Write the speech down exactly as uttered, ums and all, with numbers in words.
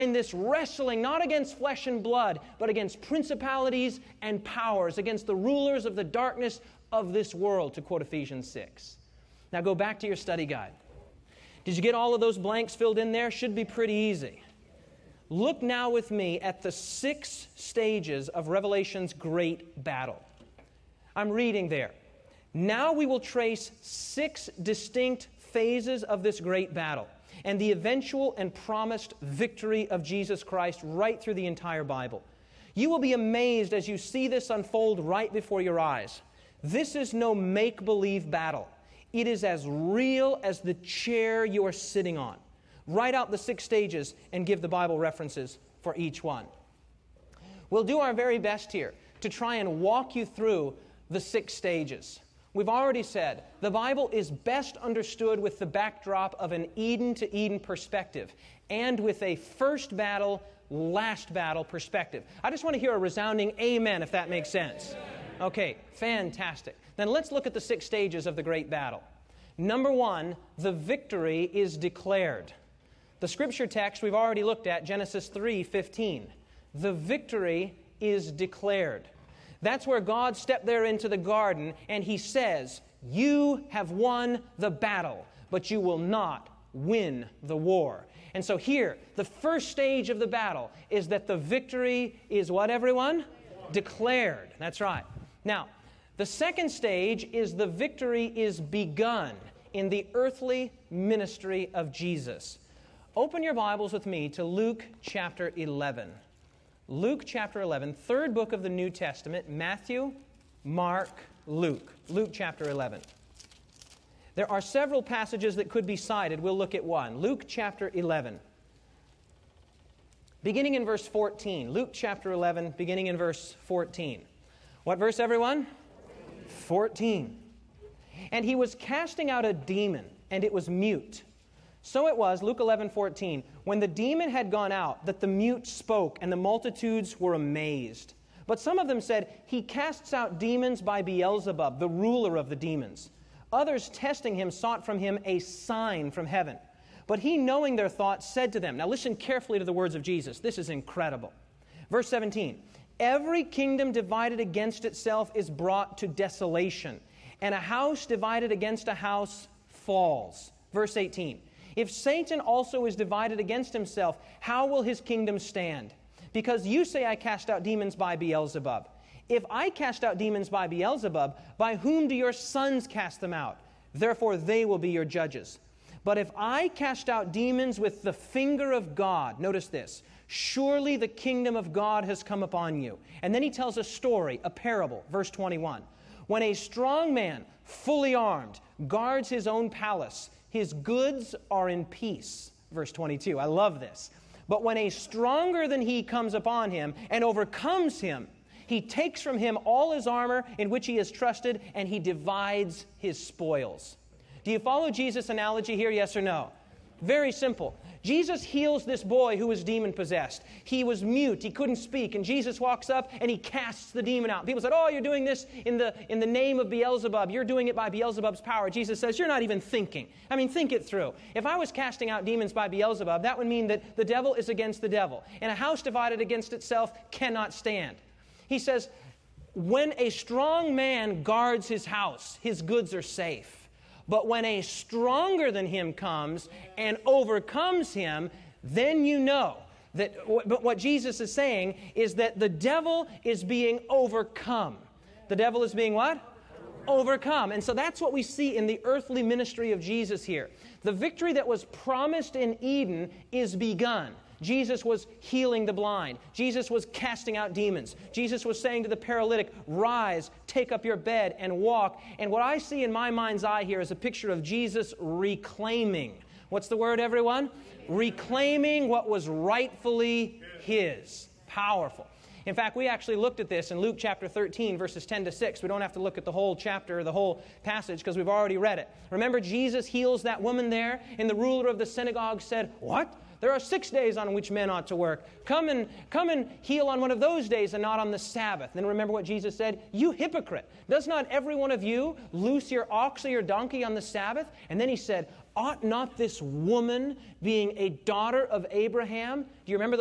in this wrestling not against flesh and blood, but against principalities and powers, against the rulers of the darkness of this world, to quote Ephesians six. Now go back to your study guide. Did you get all of those blanks filled in there? Should be pretty easy. Look now with me at the six stages of Revelation's great battle. I'm reading there. Now we will trace six distinct phases of this great battle and the eventual and promised victory of Jesus Christ right through the entire Bible. You will be amazed as you see this unfold right before your eyes. This is no make-believe battle. It is as real as the chair you are sitting on. Write out the six stages and give the Bible references for each one. We'll do our very best here to try and walk you through the six stages. We've already said the Bible is best understood with the backdrop of an Eden to Eden perspective and with a first battle, last battle perspective. I just want to hear a resounding amen if that makes sense. Okay, fantastic. Then let's look at the six stages of the great battle. Number one, the victory is declared. The scripture text we've already looked at, Genesis three fifteen. The victory is declared. That's where God stepped there into the garden and He says, you have won the battle, but you will not win the war. And so here, the first stage of the battle is that the victory is what, everyone? Declared. That's right. Now, the second stage is the victory is begun in the earthly ministry of Jesus. Open your Bibles with me to Luke chapter eleven. Luke chapter eleven, third book of the New Testament, Matthew, Mark, Luke. Luke chapter eleven. There are several passages that could be cited. We'll look at one. Luke chapter eleven. Beginning in verse fourteen. Luke chapter eleven, beginning in verse fourteen. What verse, everyone? fourteen. And he was casting out a demon, and it was mute. So it was, Luke eleven fourteen, when the demon had gone out, that the mute spoke, and the multitudes were amazed. But some of them said, he casts out demons by Beelzebub, the ruler of the demons. Others, testing him, sought from him a sign from heaven. But he, knowing their thoughts, said to them, now listen carefully to the words of Jesus. This is incredible. Verse seventeen, every kingdom divided against itself is brought to desolation, and a house divided against a house falls. Verse eighteen, if Satan also is divided against himself, how will his kingdom stand? Because you say I cast out demons by Beelzebub. If I cast out demons by Beelzebub, by whom do your sons cast them out? Therefore they will be your judges. But if I cast out demons with the finger of God, notice this, surely the kingdom of God has come upon you. And then he tells a story, a parable, verse twenty-one. When a strong man, fully armed, guards his own palace, his goods are in peace. Verse twenty-two, I love this. But when a stronger than he comes upon him and overcomes him, he takes from him all his armor in which he has trusted, and he divides his spoils. Do you follow Jesus' analogy here, yes or no? Very simple. Jesus heals this boy who was demon-possessed. He was mute. He couldn't speak. And Jesus walks up and he casts the demon out. People said, oh, you're doing this in the, in the name of Beelzebub. You're doing it by Beelzebub's power. Jesus says, you're not even thinking. I mean, think it through. If I was casting out demons by Beelzebub, that would mean that the devil is against the devil. And a house divided against itself cannot stand. He says, when a strong man guards his house, his goods are safe. But when a stronger than him comes and overcomes him, then you know that but what Jesus is saying is that the devil is being overcome. The devil is being what? Overcome. And so that's what we see in the earthly ministry of Jesus here. The victory that was promised in Eden is begun. Jesus was healing the blind. Jesus was casting out demons. Jesus was saying to the paralytic, rise, take up your bed, and walk. And what I see in my mind's eye here is a picture of Jesus reclaiming. What's the word, everyone? Reclaiming what was rightfully His. Powerful. In fact, we actually looked at this in Luke chapter thirteen, verses ten to six. We don't have to look at the whole chapter or the whole passage because we've already read it. Remember, Jesus heals that woman there, and the ruler of the synagogue said, what? There are six days on which men ought to work. Come and, come and heal on one of those days and not on the Sabbath. Then remember what Jesus said? You hypocrite. Does not every one of you loose your ox or your donkey on the Sabbath? And then he said, ought not this woman, being a daughter of Abraham, do you remember